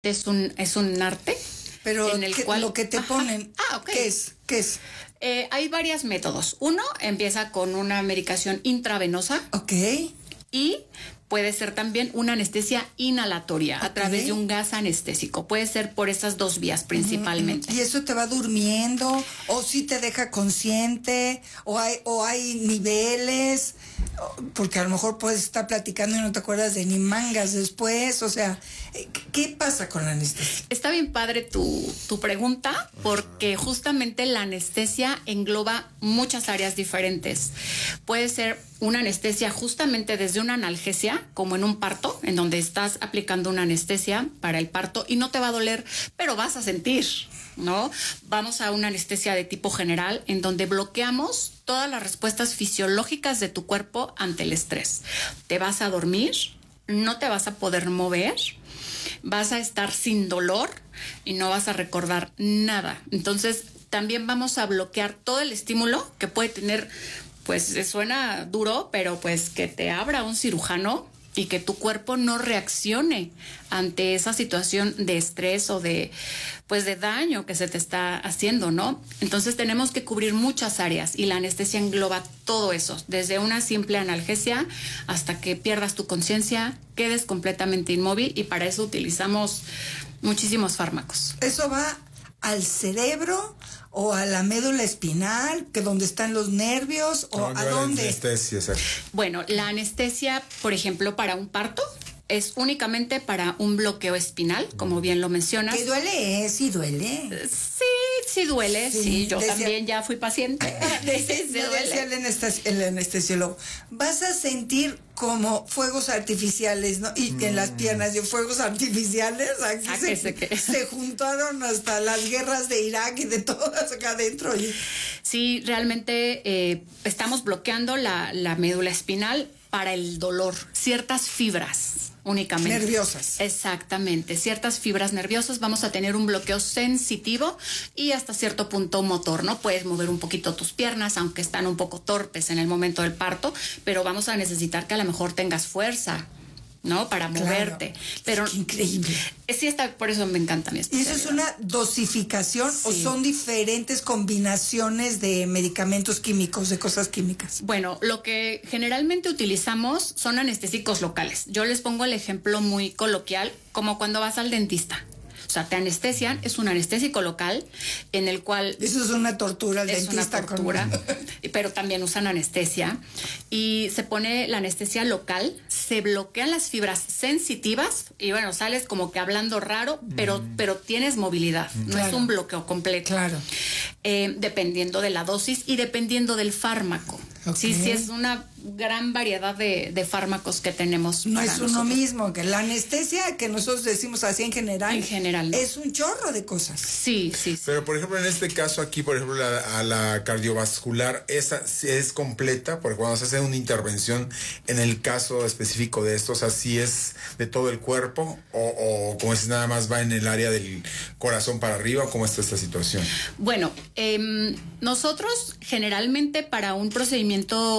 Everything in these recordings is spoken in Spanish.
es un arte. Pero en el cual lo que te ponen, okay. ¿Qué es? Hay varios métodos. Uno empieza con una medicación intravenosa. Ok. Y puede ser también una anestesia inhalatoria a través de un gas anestésico. Puede ser por esas dos vías principalmente. ¿Y eso te va durmiendo? ¿O sí te deja consciente? ¿O hay niveles? Porque a lo mejor puedes estar platicando y no te acuerdas de ni mangas después. O sea, ¿qué pasa con la anestesia? Está bien padre tu pregunta, porque justamente la anestesia engloba muchas áreas diferentes. Puede ser una anestesia justamente desde una analgesia, como en un parto, en donde estás aplicando una anestesia para el parto y no te va a doler, pero vas a sentir, ¿no? Vamos a una anestesia de tipo general, en donde bloqueamos todas las respuestas fisiológicas de tu cuerpo ante el estrés. Te vas a dormir, no te vas a poder mover, vas a estar sin dolor y no vas a recordar nada. Entonces, también vamos a bloquear todo el estímulo que puede tener. Pues suena duro, pero pues que te abra un cirujano y que tu cuerpo no reaccione ante esa situación de estrés o de daño que se te está haciendo, ¿no? Entonces tenemos que cubrir muchas áreas y la anestesia engloba todo eso, desde una simple analgesia hasta que pierdas tu conciencia, quedes completamente inmóvil, y para eso utilizamos muchísimos fármacos. ¿Eso va al cerebro o a la médula espinal, que donde están los nervios, o a dónde? Anestesia, exacto. Bueno, la anestesia, por ejemplo, para un parto es únicamente para un bloqueo espinal, como bien lo mencionas. ¿Qué duele? Sí duele. Sí duele, sí. Yo también ya fui paciente. Decía el anestesiólogo, vas a sentir como fuegos artificiales, ¿no? Y en las piernas de fuegos artificiales, aquí se juntaron hasta las guerras de Irak y de todas acá adentro. Sí, realmente estamos bloqueando la médula espinal para el dolor, ciertas fibras únicamente. Nerviosas. Exactamente, ciertas fibras nerviosas. Vamos a tener un bloqueo sensitivo y hasta cierto punto motor, ¿no? Puedes mover un poquito tus piernas, aunque están un poco torpes en el momento del parto, pero vamos a necesitar que a lo mejor tengas fuerza, ¿no? Para moverte. Pero qué increíble. Sí, por eso me encanta mi especialidad. ¿Y eso es una dosificación o son diferentes combinaciones de medicamentos químicos, de cosas químicas? Bueno, lo que generalmente utilizamos son anestésicos locales. Yo les pongo el ejemplo muy coloquial, como cuando vas al dentista. O sea, te anestesian, es un anestésico local en el cual... Eso es una tortura, el dentista. Es una tortura, pero también usan anestesia. Y se pone la anestesia local, se bloquean las fibras sensitivas y bueno, sales como que hablando raro, pero tienes movilidad. No es un bloqueo completo. Claro. Dependiendo de la dosis y dependiendo del fármaco. Okay. Sí, es una gran variedad de fármacos que tenemos. No es uno mismo, que la anestesia que nosotros decimos así en general. En general. No. Es un chorro de cosas. Sí. Pero por ejemplo, en este caso aquí, por ejemplo, a la cardiovascular, esa es completa, porque cuando se hace una intervención en el caso específico de estos, así es de todo el cuerpo, o como es nada más va en el área del corazón para arriba, ¿cómo está esta situación? Bueno, nosotros generalmente para un procedimiento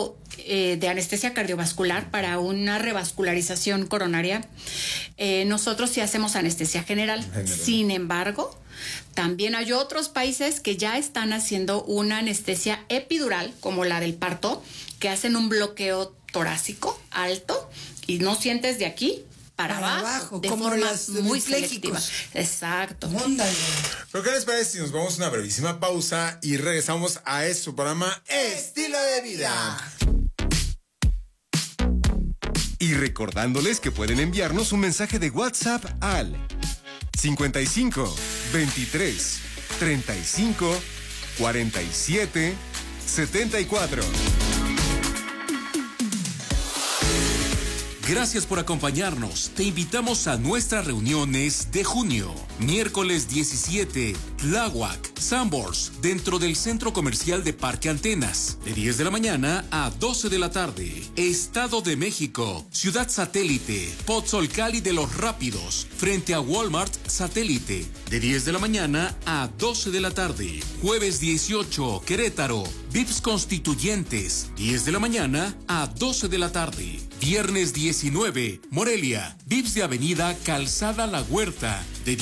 de anestesia cardiovascular, para una revascularización coronaria, nosotros sí hacemos anestesia general. Sin embargo, también hay otros países que ya están haciendo una anestesia epidural, como la del parto, que hacen un bloqueo torácico alto y no sientes de aquí para abajo, de como forma las muy selectiva. Exacto. Óndale. ¿Pero qué les parece si nos vamos a una brevísima pausa y regresamos a este programa Estilo de Vida? Y recordándoles que pueden enviarnos un mensaje de WhatsApp al 55 23 35 47 74. Gracias por acompañarnos. Te invitamos a nuestras reuniones de junio. Miércoles 17, Tláhuac, Sanborns, dentro del Centro Comercial de Parque Antenas, de 10 de la mañana a 12 de la tarde. Estado de México, Ciudad Satélite, Pozzolcali de los Rápidos, frente a Walmart Satélite, de 10 de la mañana a 12 de la tarde. Jueves 18, Querétaro, Vips Constituyentes, 10 de la mañana a 12 de la tarde. Viernes 19, Morelia, VIPS de Avenida Calzada La Huerta, de